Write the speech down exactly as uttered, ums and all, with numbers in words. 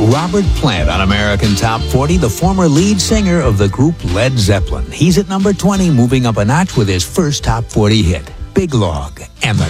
Robert Plant on American Top forty, the former lead singer of the group Led Zeppelin. He's at number twenty, moving up a notch with his first Top forty hit, Big Log, and the